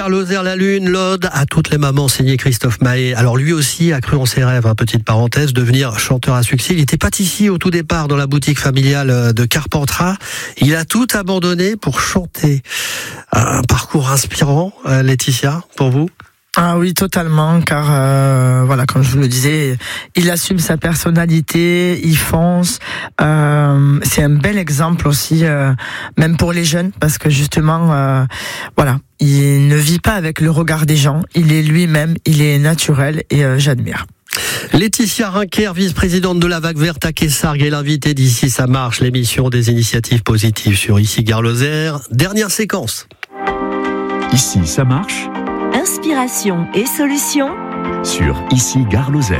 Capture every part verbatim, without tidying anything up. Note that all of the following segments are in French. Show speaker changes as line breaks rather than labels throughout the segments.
Gare Lozère, la Lune, l'ode à toutes les mamans, signé Christophe Mahé. Alors lui aussi a cru en ses rêves, hein, petite parenthèse, devenir chanteur à succès. Il était pâtissier au tout départ dans la boutique familiale de Carpentras. Il a tout abandonné pour chanter. Un parcours inspirant, Laetitia, pour vous ?
Ah oui, totalement, car euh, voilà, comme je vous le disais, il assume sa personnalité, il fonce. Euh, c'est un bel exemple aussi, euh, même pour les jeunes, parce que justement, euh, voilà, il ne vit pas avec le regard des gens. Il est lui-même, il est naturel et euh, j'admire.
Laetitia Rinquer, vice-présidente de la Vague Verte à Kessargues, est l'invitée d'Ici ça marche, l'émission des initiatives positives sur Ici Gare Lozère. Dernière séquence.
Ici ça marche.
Inspiration et solutions
sur Ici Gare Lozère.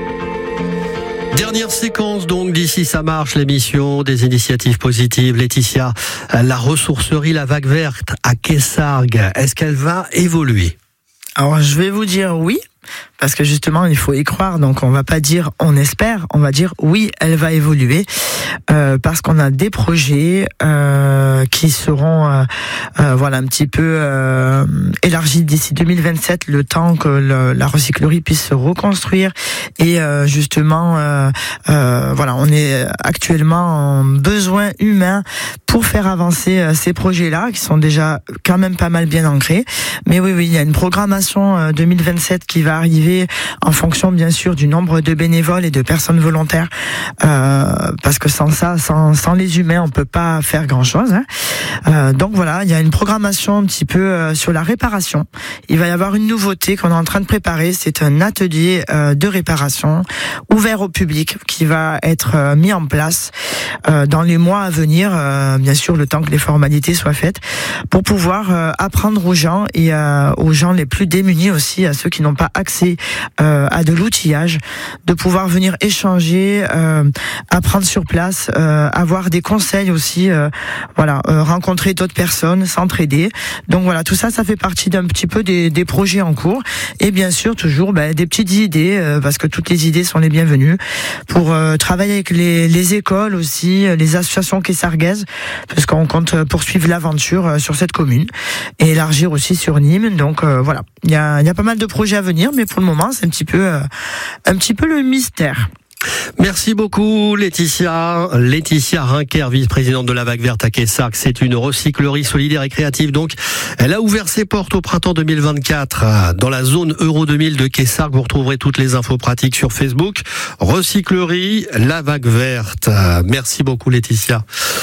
Dernière séquence donc d'Ici ça marche, l'émission des initiatives positives. Laetitia, la ressourcerie La Vague Verte à Kessargues, est-ce qu'elle va évoluer ?
Alors je vais vous dire oui. Parce que justement, il faut y croire. Donc, on va pas dire on espère, on va dire oui, elle va évoluer. Euh, parce qu'on a des projets euh, qui seront, euh, euh, voilà, un petit peu euh, élargis d'ici deux mille vingt-sept, le temps que le, la recyclerie puisse se reconstruire. Et euh, justement, euh, euh, voilà, on est actuellement en besoin humain pour faire avancer euh, ces projets-là, qui sont déjà quand même pas mal bien ancrés. Mais oui, oui, il y a une programmation euh, deux mille vingt-sept qui va arriver en fonction bien sûr du nombre de bénévoles et de personnes volontaires, euh, parce que sans ça, sans, sans les humains, on peut pas faire grand chose, hein. Euh, donc voilà, il y a une programmation un petit peu euh, sur la réparation. Il va y avoir une nouveauté qu'on est en train de préparer, c'est un atelier euh, de réparation ouvert au public qui va être euh, mis en place euh, dans les mois à venir, euh, bien sûr le temps que les formalités soient faites, pour pouvoir euh, apprendre aux gens et euh, aux gens les plus démunis aussi, à ceux qui n'ont pas accès euh, à de l'outillage, de pouvoir venir échanger, euh, apprendre sur place, euh, avoir des conseils aussi, euh, voilà, euh, rencontrer d'autres personnes, s'entraider. Donc voilà, tout ça, ça fait partie d'un petit peu des, des projets en cours. Et bien sûr, toujours ben, des petites idées, euh, parce que toutes les idées sont les bienvenues, pour euh, travailler avec les, les écoles aussi, les associations kessarguaises, parce qu'on compte poursuivre l'aventure euh, sur cette commune et élargir aussi sur Nîmes. Donc euh, voilà, il y a, y a pas mal de projets à venir, mais pour le moment, c'est un petit peu, euh, un petit peu le mystère.
Merci beaucoup Laetitia. Laetitia Rinquer, vice-présidente de la Vague Verte à Kessargues. C'est une recyclerie solidaire et créative. Donc, elle a ouvert ses portes au printemps deux mille vingt-quatre dans la zone Euro deux mille de Kessargues. Vous retrouverez toutes les infos pratiques sur Facebook. Recyclerie La Vague Verte. Merci beaucoup Laetitia.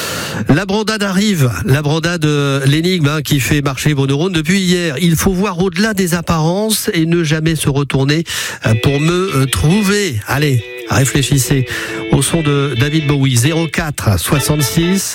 La brandade arrive. La brandade, l'énigme hein, qui fait marcher vos neurones depuis hier. Il faut voir au-delà des apparences et ne jamais se retourner pour me trouver. Allez, réfléchissez au son de David Bowie. zéro quatre soixante-six